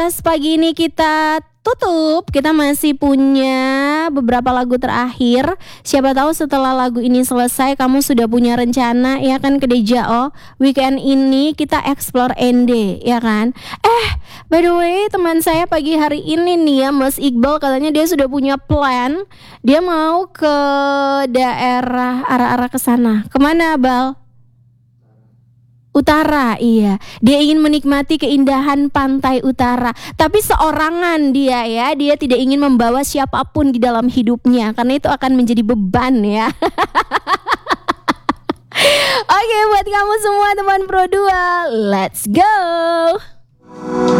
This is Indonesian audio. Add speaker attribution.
Speaker 1: podcast pagi ini kita tutup. Kita masih punya beberapa lagu terakhir. Siapa tahu setelah lagu ini selesai kamu sudah punya rencana ya kan ke Dejao. Weekend ini kita explore ND ya kan. By the way, teman saya pagi hari ini nih ya, Mas Iqbal katanya dia sudah punya plan. Dia mau ke daerah arah-arah ke sana. Kemana, Bal? Utara, iya. Dia ingin menikmati keindahan pantai utara. Tapi seorangan dia ya. Dia tidak ingin membawa siapapun di dalam hidupnya, karena itu akan menjadi beban ya. Oke, buat kamu semua teman Pro 2, let's go.